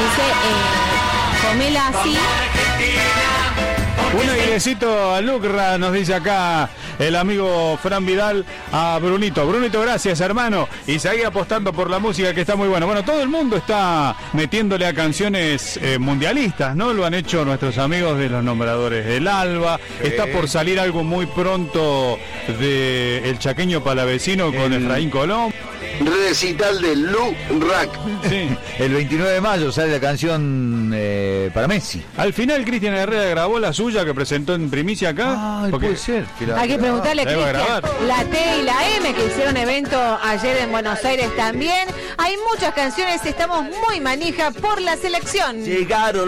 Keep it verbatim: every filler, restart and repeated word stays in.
dice, eh, comela así. Un airecito a Lucra, nos dice acá el amigo Fran Vidal a Brunito. Brunito, gracias, hermano. Y seguí apostando por la música, que está muy buena. Bueno, todo el mundo está metiéndole a canciones eh, mundialistas, ¿no? Lo han hecho nuestros amigos de los nombradores del Alba. Sí. Está por salir algo muy pronto de El Chaqueño Palavecino con el... Efraín Colón. Recital de Lu Rack. Sí. El veintinueve de mayo sale la canción eh, para Messi. Al final Cristian Herrera grabó la suya que presentó en primicia acá. Ah, porque... puede ser. Que la... Hay que preguntarle a Cristian. La T y la M que hicieron evento ayer en Buenos Aires también. Hay muchas canciones, estamos muy manija por la selección. Llegaron